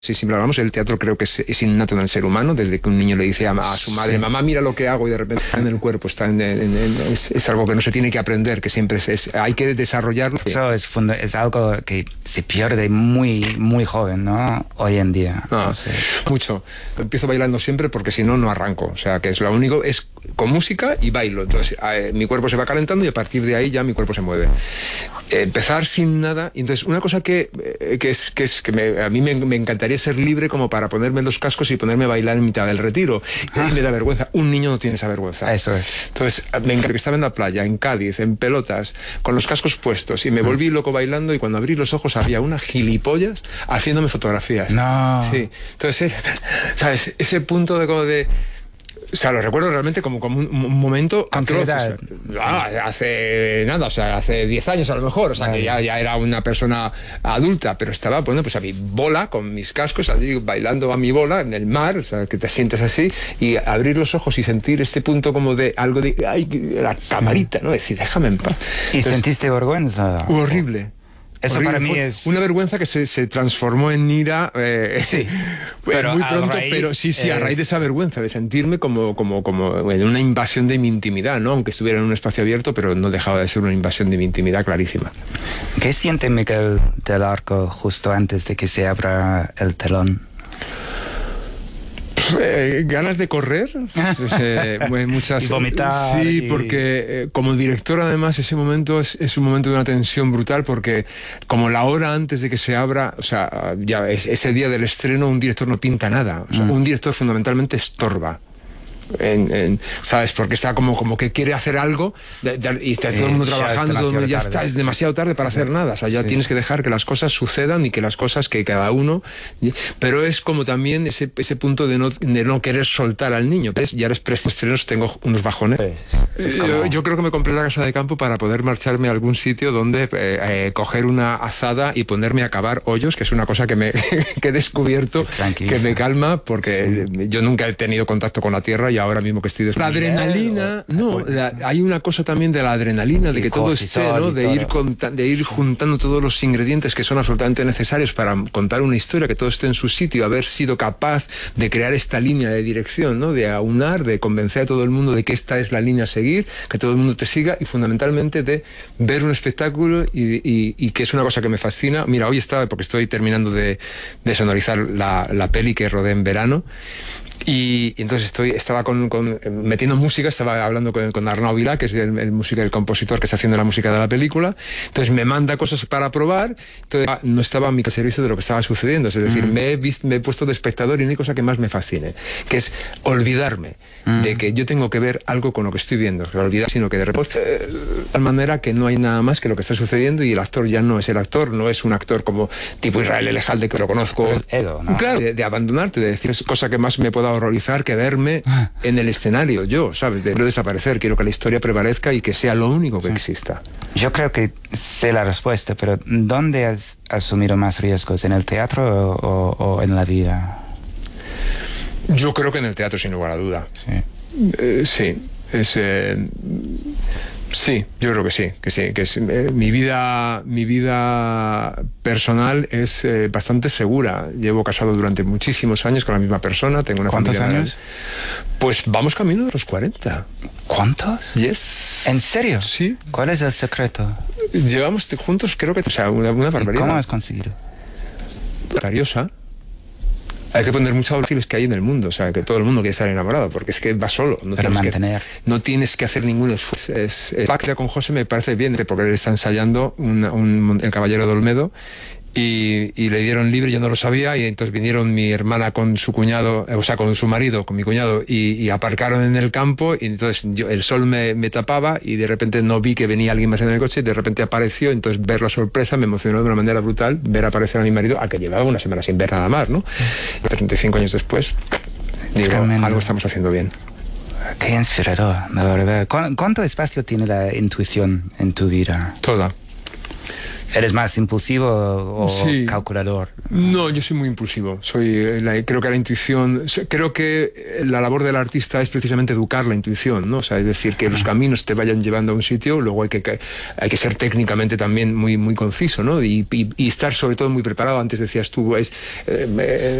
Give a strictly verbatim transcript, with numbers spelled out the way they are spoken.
Sí, siempre hablamos, el teatro creo que es, es innato en el ser humano, desde que un niño le dice a, a su madre, sí. mamá, mira lo que hago, y de repente está en el cuerpo, está en, en, en, es, es algo que no se tiene que aprender, que siempre es, es hay que desarrollarlo. Eso es, funda es algo que se pierde muy, muy joven, ¿no? Hoy en día. No, no sé. Mucho. Empiezo bailando siempre porque si no, no arranco. O sea, que es lo único, es con música y bailo. Entonces, eh, mi cuerpo se va calentando y a partir de ahí ya mi cuerpo se mueve. Eh, empezar sin nada. Entonces, una cosa que, eh, que es que, es, que me, a mí me, me encantaría ser libre como para ponerme los cascos y ponerme a bailar en mitad del retiro. Ah. Y me da vergüenza. Un niño no tiene esa vergüenza. Eso es. Entonces, me encanta que estaba en la playa, en Cádiz, en pelotas, con los cascos puestos, y me volví loco bailando, y cuando abrí los ojos había una gilipollas haciéndome fotografías. No. Sí. Entonces, ¿sabes? Ese punto de como de... O sea, lo recuerdo realmente como, como un, un momento atroz. O sea, ah, hace nada, o sea, hace diez años a lo mejor, o sea, vale. que ya, ya era una persona adulta, pero estaba poniendo pues a mi bola, con mis cascos, allí, bailando a mi bola en el mar, o sea, que te sientes así, y abrir los ojos y sentir este punto como de algo de, ay, la camarita, ¿no? Decir, déjame en paz. ¿Y Entonces, sentiste vergüenza? Horrible. Eso horrible. Para mí Fue es... una vergüenza que se, se transformó en ira eh, sí, pero muy pronto, raíz, pero sí, sí, es... a raíz de esa vergüenza, de sentirme como, como, como en una invasión de mi intimidad, ¿no? Aunque estuviera en un espacio abierto, pero no dejaba de ser una invasión de mi intimidad clarísima. ¿Qué siente Miguel del Arco justo antes de que se abra el telón? Eh, ganas de correr, eh, muchas, y vomitar. Sí, y... porque eh, como director además ese momento es, es un momento de una tensión brutal, porque como la hora antes de que se abra, o sea, ya es, ese día del estreno un director no pinta nada, o sea, mm. un director fundamentalmente estorba. En, en, ¿sabes? Porque está como, como que quiere hacer algo de, de, y está todo el mundo trabajando, todo el mundo ya tarde, está, es demasiado tarde para hacer nada, o sea, ya sí. tienes que dejar que las cosas sucedan y que las cosas que cada uno, pero es como también ese, ese punto de no, de no querer soltar al niño, ¿ves? Ya eres preestrenos, tengo unos bajones. Es, es como... yo, yo creo que me compré la casa de campo para poder marcharme a algún sitio donde eh, eh, coger una azada y ponerme a cavar hoyos, que es una cosa que, me, que he descubierto, que me calma, porque sí. yo nunca he tenido contacto con la tierra y ahora mismo que estoy de... La adrenalina, no, la, hay una cosa también de la adrenalina, de que todo esté, ¿no? De ir, de ir juntando todos los ingredientes que son absolutamente necesarios para contar una historia, que todo esté en su sitio, haber sido capaz de crear esta línea de dirección, ¿no? De aunar, de convencer a todo el mundo de que esta es la línea a seguir, que todo el mundo te siga, y fundamentalmente de ver un espectáculo y, y, y que es una cosa que me fascina. Mira, hoy estaba, porque estoy terminando de, de sonorizar la, la peli que rodé en verano, y, y entonces estoy, estaba con, con, metiendo música, estaba hablando con, con Arnau Vilá, que es el, el músico, el compositor que está haciendo la música de la película. Entonces me manda cosas para probar, entonces no estaba a mi servicio de lo que estaba sucediendo, es decir, mm. me, he visto, me he puesto de espectador, y no hay cosa que más me fascine, que es olvidarme mm. de que yo tengo que ver algo con lo que estoy viendo, no olvidar, sino que de repente, de tal manera que no hay nada más que lo que está sucediendo, y el actor ya no es el actor, no es un actor como tipo Israel Elejalde, que lo conozco, Edo, ¿no? Claro, de, de abandonarte, de decir, es cosa que más me pueda horrorizar que verme en el escenario, yo, ¿sabes? De no desaparecer, quiero que la historia prevalezca y que sea lo único que sí. exista. Yo creo que sé la respuesta, pero ¿dónde has asumido más riesgos? ¿En el teatro o, o en la vida? Yo creo que en el teatro, sin lugar a duda. Sí. Eh, sí, es... Eh, Sí, yo creo que sí, que sí, que es, eh, mi vida, mi vida personal es eh, bastante segura. Llevo casado durante muchísimos años con la misma persona, tengo una ¿Cuántos familia. años? Pues vamos camino de los cuarenta. ¿Cuántos? Yes. ¿En serio? Sí. ¿Cuál es el secreto? Llevamos juntos, creo que, o sea, una, una barbaridad. ¿Cómo has conseguido? Tariosa. Hay que poner muchos perfiles que hay en el mundo, o sea, que todo el mundo quiere estar enamorado, porque es que va solo. No Pero tienes mantener. Que, no tienes que hacer ningún esfuerzo. Es, es, es, con José me parece bien, porque él está ensayando una, un, El Caballero de Olmedo, y, y le dieron libre, yo no lo sabía, y entonces vinieron mi hermana con su cuñado, o sea, con su marido, con mi cuñado, y, y aparcaron en el campo, y entonces yo, el sol me, me tapaba, y de repente no vi que venía alguien más en el coche, y de repente apareció, entonces ver la sorpresa me emocionó de una manera brutal, ver aparecer a mi marido, a que llevaba una semana sin ver nada más, ¿no? Y treinta y cinco años después, digo, Tremendo. Algo estamos haciendo bien. Qué inspirador, la verdad. ¿Cuánto espacio tiene la intuición en tu vida? Toda. ¿Eres más impulsivo o sí. calculador? No, yo soy muy impulsivo. Soy, la, creo que la intuición, creo que la labor del artista es precisamente educar la intuición, ¿no? O sea, es decir, que los caminos te vayan llevando a un sitio, luego hay que, hay que ser técnicamente también muy, muy conciso, ¿no? Y, y, y estar sobre todo muy preparado. Antes decías tú, es... Eh,